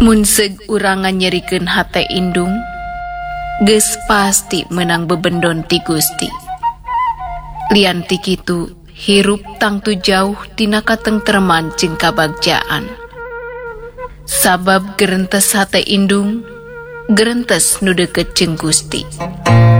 Munseg urangan nyerikeun hate indung, geus pasti menang bebendon ti Gusti. Lian ti kitu hirup tangtu jauh tina katengtreman jeung kabagjaan. Sabab gerentes hate indung, gerentes nu deukeut jeung Gusti.